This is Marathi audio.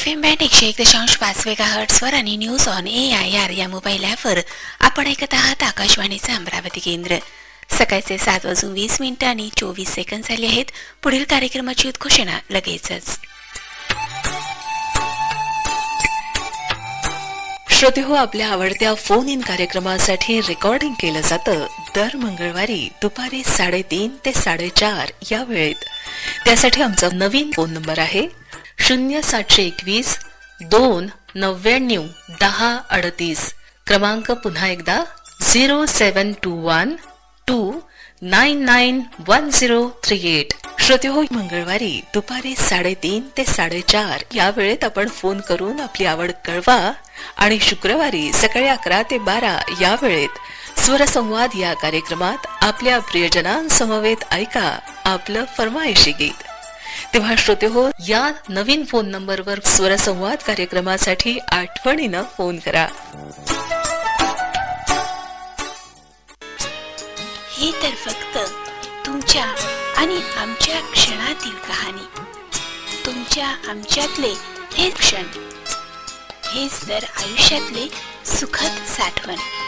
FM बँड 101.5 मेगाहर्ट्झवर आणि न्यूज ऑन AIR या मोबाईल ॲपवर आपण ऐकत आहात आकाशवाणीचं अमरावती केंद्र. सकाळचे 7:20 आणि 24 सेकंद झाले आहेत. पुढील कार्यक्रमाची उद्घोषणा लगेचच. श्रोतेहो, आपल्या आवडत्या फोन इन कार्यक्रमासाठी रेकॉर्डिंग केलं जातं दर मंगळवारी दुपारी 3:30 ते 4:30 या वेळेत. त्यासाठी आमचा नवीन फोन नंबर आहे 0721 299 1038. क्रमांक पुन्हा एकदा 0721 299 1038. श्रोतेहो, मंगळवारी दुपारी 3:30 ते 4:30 या वेळेत आपण फोन करून आपली आवड कळवा आणि शुक्रवारी सकाळी 11 ते 12 या वेळेत स्वरसंवाद या कार्यक्रमात आपल्या प्रियजनांसमवेत ऐका आपलं फरमाईशी गीत. तेव्हा श्रोतेहो, या नवीन फोन नंबरवर स्वरसंवाद कार्यक्रमासाठी आठवणीनं फोन करा. ही तर फक्त तुमच्या आणि आमच्या क्षणातील कहाणी. तुमच्या आमच्यातले हे क्षण, हेच तर आयुष्यातले सुखद साठवण.